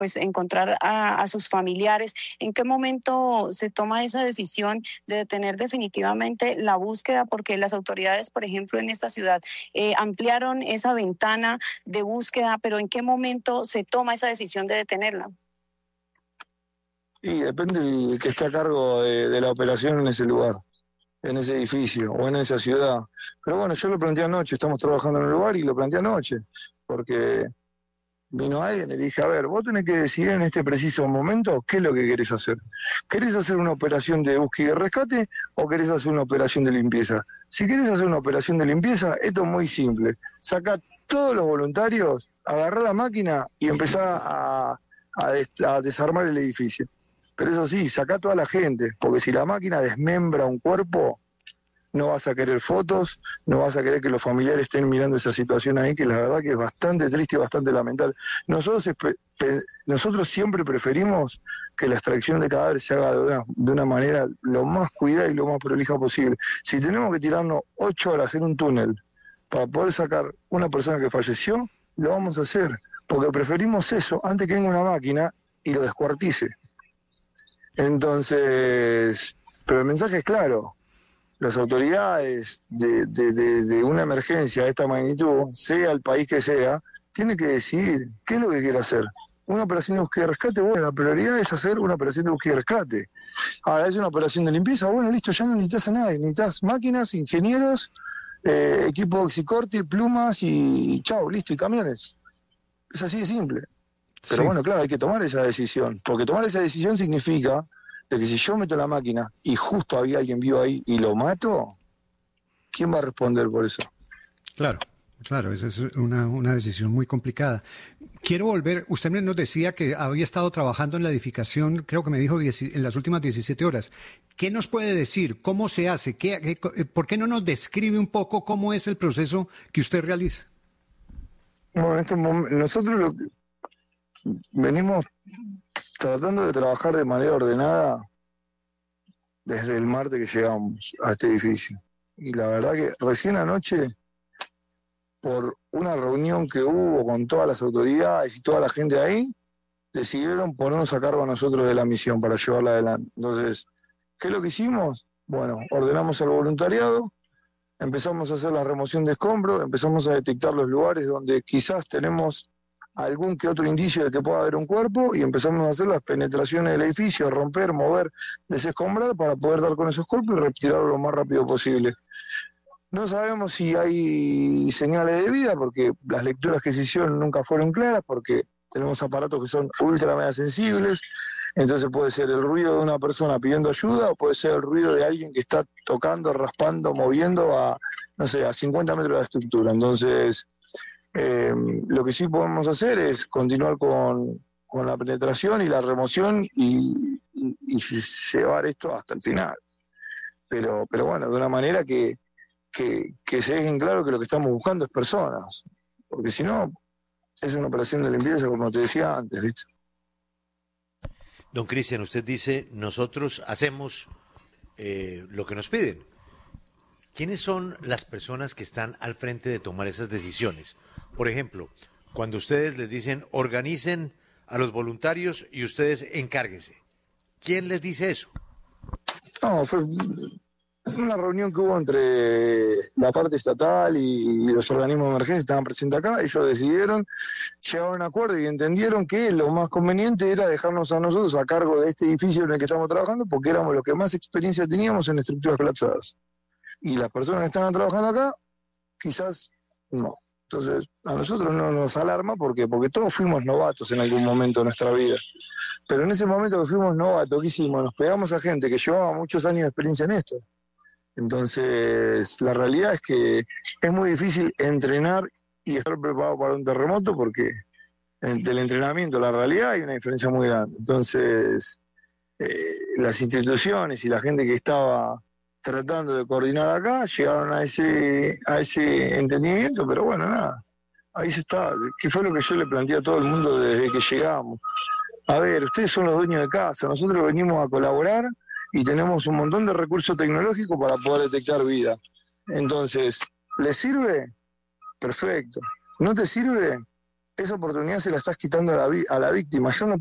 pues encontrar a sus familiares. ¿En qué momento se toma esa decisión de detener definitivamente la búsqueda? Porque las autoridades, por ejemplo, en esta ciudad ampliaron esa ventana de búsqueda, pero ¿en qué momento se toma esa decisión de detenerla? Y depende del que esté a cargo de la operación en ese lugar, en ese edificio o en esa ciudad. Pero bueno, yo lo planteé anoche, estamos trabajando en el lugar y lo planteé anoche, porque vino alguien y le dije, a ver, vos tenés que decidir en este preciso momento qué es lo que querés hacer. ¿Querés hacer una operación de búsqueda y rescate o querés hacer una operación de limpieza? Si querés hacer una operación de limpieza, esto es muy simple. Sacá todos los voluntarios, agarrá la máquina y empezá a desarmar el edificio. Pero eso sí, sacá toda la gente, porque si la máquina desmembra un cuerpo, no vas a querer fotos, no vas a querer que los familiares estén mirando esa situación ahí, que la verdad que es bastante triste y bastante lamentable. Nosotros siempre preferimos que la extracción de cadáveres se haga de una manera lo más cuidada y lo más prolija posible. Si tenemos que tirarnos 8 horas en un túnel para poder sacar una persona que falleció, lo vamos a hacer, porque preferimos eso antes que venga una máquina y lo descuartice. Entonces, pero el mensaje es claro. Las autoridades de una emergencia de esta magnitud, sea el país que sea, tienen que decidir qué es lo que quiere hacer. Una operación de búsqueda y rescate, bueno, la prioridad es hacer una operación de búsqueda y rescate. Ahora, es una operación de limpieza, bueno, listo, ya no necesitas a nadie, necesitas máquinas, ingenieros, equipo de oxicorte, plumas y chau, listo, y camiones. Es así de simple. Pero bueno, claro, hay que tomar esa decisión, porque tomar esa decisión significa de que si yo meto la máquina y justo había alguien vivo ahí y lo mato, ¿quién va a responder por eso? Claro, esa es una decisión muy complicada. Quiero volver, usted nos decía que había estado trabajando en la edificación, creo que me dijo en las últimas 17 horas. ¿Qué nos puede decir? ¿Cómo se hace? ¿Por qué no nos describe un poco cómo es el proceso que usted realiza? Bueno, en este momento, nosotros venimos tratando de trabajar de manera ordenada desde el martes que llegamos a este edificio. Y la verdad que recién anoche, por una reunión que hubo con todas las autoridades y toda la gente ahí, decidieron ponernos a cargo a nosotros de la misión para llevarla adelante. Entonces, ¿qué es lo que hicimos? Bueno, ordenamos al voluntariado, empezamos a hacer la remoción de escombros, empezamos a detectar los lugares donde quizás tenemos algún que otro indicio de que pueda haber un cuerpo y empezamos a hacer las penetraciones del edificio, romper, mover, desescombrar para poder dar con esos cuerpos y retirarlos lo más rápido posible. No sabemos si hay señales de vida porque las lecturas que se hicieron nunca fueron claras, porque tenemos aparatos que son ultra mega sensibles, entonces puede ser el ruido de una persona pidiendo ayuda o puede ser el ruido de alguien que está tocando, raspando, moviendo a 50 metros de la estructura. Entonces, lo que sí podemos hacer es continuar con la penetración y la remoción y llevar esto hasta el final. Pero bueno, de una manera que se dejen claro que lo que estamos buscando es personas, porque si no, es una operación de limpieza, como te decía antes, ¿viste? Don Cristian, usted dice, nosotros hacemos lo que nos piden. ¿Quiénes son las personas que están al frente de tomar esas decisiones? Por ejemplo, cuando ustedes les dicen, organicen a los voluntarios y ustedes encárguense. ¿Quién les dice eso? No, fue una reunión que hubo entre la parte estatal y los organismos de emergencia que estaban presentes acá. Ellos decidieron, llegaron a un acuerdo y entendieron que lo más conveniente era dejarnos a nosotros a cargo de este edificio en el que estamos trabajando, porque éramos los que más experiencia teníamos en estructuras colapsadas. Y las personas que estaban trabajando acá, quizás no. Entonces, a nosotros no nos alarma porque todos fuimos novatos en algún momento de nuestra vida. Pero en ese momento que fuimos novatos, ¿qué hicimos? Nos pegamos a gente que llevaba muchos años de experiencia en esto. Entonces, la realidad es que es muy difícil entrenar y estar preparado para un terremoto porque entre el entrenamiento y la realidad hay una diferencia muy grande. Entonces, las instituciones y la gente que estaba tratando de coordinar acá, llegaron a ese entendimiento, pero bueno, nada, ahí se está, que fue lo que yo le planteé a todo el mundo desde que llegamos. A ver, ustedes son los dueños de casa, nosotros venimos a colaborar y tenemos un montón de recursos tecnológicos para poder detectar vida. Entonces, ¿les sirve? Perfecto. ¿No te sirve? esa oportunidad se la estás quitando a la víctima. Yo no